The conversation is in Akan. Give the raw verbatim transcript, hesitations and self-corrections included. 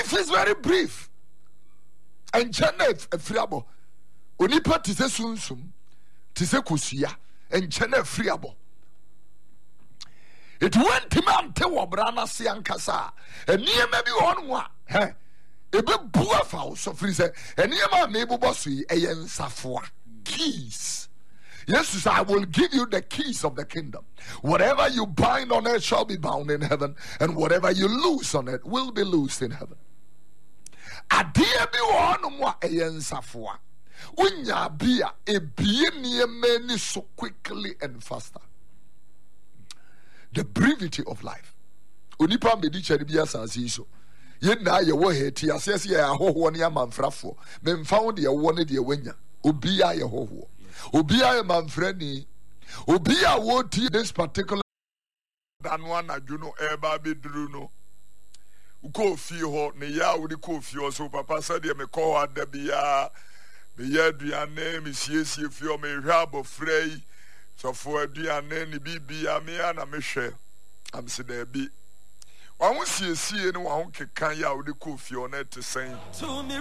Life is very brief. And Chenef friable. Onipa tise sunsum, tise kusia, and Chenef friable. It went him and te wabrana siankasa, and near maybe on one, eh? A bit bua foul, so freeze, and near my neighbor bossy, a yen safwa. Keys. Yes, I will give you the keys of the kingdom. Whatever you bind on earth shall be bound in heaven, and whatever you loose on earth will be loosed in heaven. Adia bi wonu mo ayen safwa. Unya bia ebie nieme so quickly and faster. The brevity of life. Onipa medi cheri bia sansi so. Ye na ye wo heti asese ye ahoho ne amanfrafo. Memfa wo de ye wo ne de wanya. Obi a ye hoho. Obi a manfrani. Obi a wo ti this particular dan one adwuno eba bedru no. Uko fi ho ne ya wo de ko fi ho so papa said de me ko ada bia me ya aduane me siesie fi o me hwa abofrai so fo aduane ne bibia me ya na me hwe am se da bi wa ho siesie ne wa ho kekan ya wo de ko fi ho na te sen